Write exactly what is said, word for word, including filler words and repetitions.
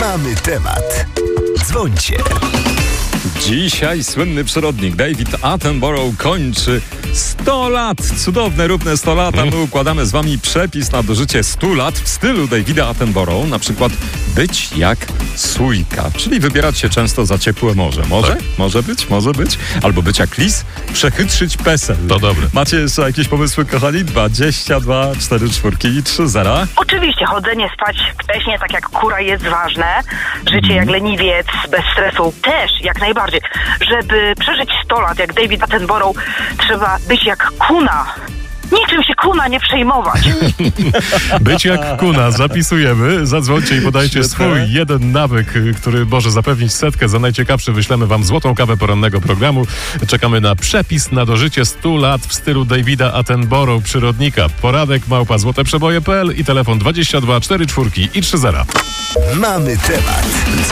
Mamy temat. Dzwońcie. Dzisiaj słynny przyrodnik David Attenborough kończy sto lat. Cudowne, równe sto lat, a my układamy z wami przepis na dożycie stu lat w stylu Davida Attenborough. Na przykład być jak sójka, czyli wybierać się często za ciepłe morze. Może? Tak. Może być, może być. Albo być jak lis, przechytrzyć PESEL. To dobre. Macie jeszcze jakieś pomysły, kochani? dwadzieścia dwa, cztery czwórki i trzy zera. Oczywiście chodzenie spać wcześnie, tak jak kura, jest ważne. Życie jak leniwiec, bez stresu też, jak najbardziej. Żeby przeżyć sto lat, jak David Attenborough, trzeba być jak kuna. Niczym się kuna nie przejmować. Być jak kuna, zapisujemy. Zadzwońcie i podajcie Świetne. swój jeden nawyk, który może zapewnić setkę. Za najciekawszy wyślemy wam złotą kawę porannego programu. Czekamy na przepis na dożycie stu lat w stylu Davida Attenborough, przyrodnika. Poradek małpa złoteprzeboje kropka p l i telefon dwadzieścia dwa, cztery czwórki i trzy zera. Mamy temat.